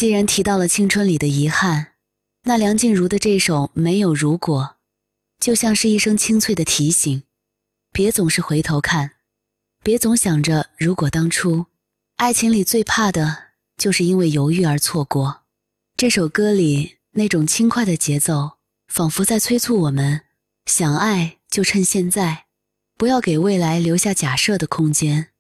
既然提到了青春里的遗憾，那梁静茹的这首《没有如果》就像是一声清脆的提醒，别总是回头看，别总想着如果当初。爱情里最怕的就是因为犹豫而错过。这首歌里那种轻快的节奏，仿佛在催促我们，想爱就趁现在，不要给未来留下假设的空间。